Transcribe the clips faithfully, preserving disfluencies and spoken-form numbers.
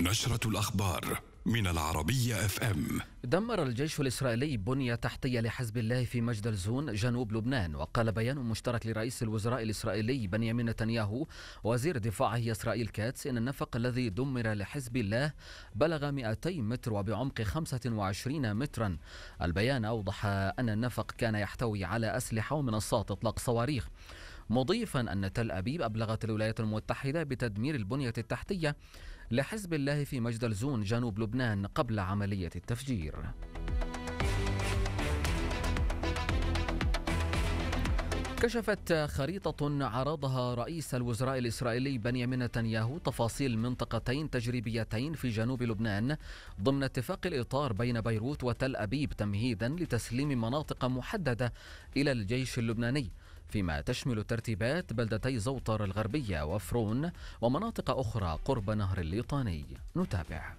نشرة الأخبار من العربية اف ام. دمر الجيش الإسرائيلي بنية تحتية لحزب الله في مجد الزون جنوب لبنان. وقال بيان مشترك لرئيس الوزراء الإسرائيلي بنيامين نتنياهو وزير دفاعه إسرائيل كاتس إن النفق الذي دمر لحزب الله بلغ مئتي متر وبعمق خمسة وعشرين مترا. البيان أوضح أن النفق كان يحتوي على أسلحة ومنصات إطلاق صواريخ، مضيفا أن تل أبيب أبلغت الولايات المتحدة بتدمير البنية التحتية لحزب الله في مجد الزون جنوب لبنان قبل عملية التفجير. كشفت خريطة عرضها رئيس الوزراء الإسرائيلي بنيامين نتنياهو تفاصيل منطقتين تجريبيتين في جنوب لبنان ضمن اتفاق الإطار بين بيروت وتل أبيب تمهيدا لتسليم مناطق محددة إلى الجيش اللبناني، فيما تشمل ترتيبات بلدتي زوطر الغربية وفرون ومناطق أخرى قرب نهر الليطاني. نتابع.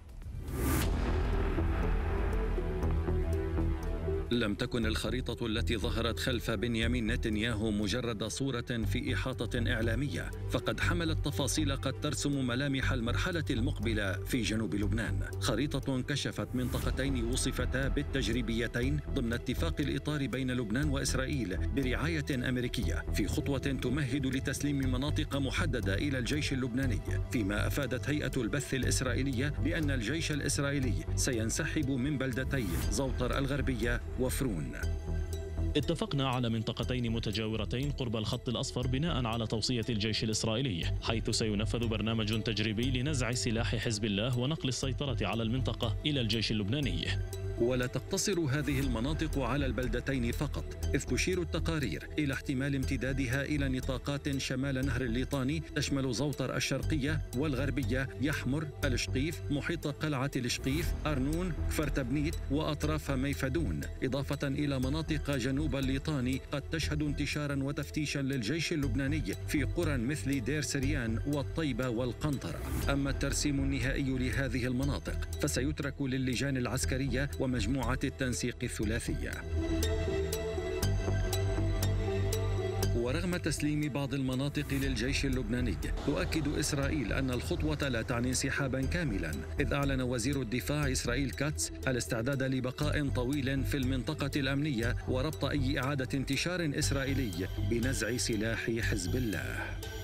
لم تكن الخريطة التي ظهرت خلف بنيامين نتنياهو مجرد صورة في إحاطة إعلامية، فقد حملت تفاصيل قد ترسم ملامح المرحلة المقبلة في جنوب لبنان. خريطة كشفت منطقتين وصفتا بالتجريبيتين ضمن اتفاق الإطار بين لبنان وإسرائيل برعاية أمريكية، في خطوة تمهد لتسليم مناطق محددة إلى الجيش اللبناني، فيما أفادت هيئة البث الإسرائيلية بأن الجيش الإسرائيلي سينسحب من بلدتي زوطر الغربية وفرون. اتفقنا على منطقتين متجاورتين قرب الخط الأصفر بناء على توصية الجيش الإسرائيلي، حيث سينفذ برنامج تجريبي لنزع سلاح حزب الله ونقل السيطرة على المنطقة إلى الجيش اللبناني. ولا تقتصر هذه المناطق على البلدتين فقط، إذ تشير التقارير إلى احتمال امتدادها إلى نطاقات شمال نهر الليطاني تشمل زوطر الشرقية والغربية، يحمر، الشقيف، محيط قلعة الشقيف، أرنون، كفر تبنيت وأطراف ميفدون، إضافة إلى مناطق جنوب الليطاني قد تشهد انتشارا وتفتيشا للجيش اللبناني في قرى مثل دير سريان والطيبة والقنطرة. أما الترسيم النهائي لهذه المناطق فسيترك للجان العسكرية ومجموعة التنسيق الثلاثية. ورغم تسليم بعض المناطق للجيش اللبناني، تؤكد إسرائيل أن الخطوة لا تعني انسحابا كاملا، إذ أعلن وزير الدفاع إسرائيل كاتس الاستعداد لبقاء طويل في المنطقة الأمنية وربط أي إعادة انتشار إسرائيلي بنزع سلاح حزب الله.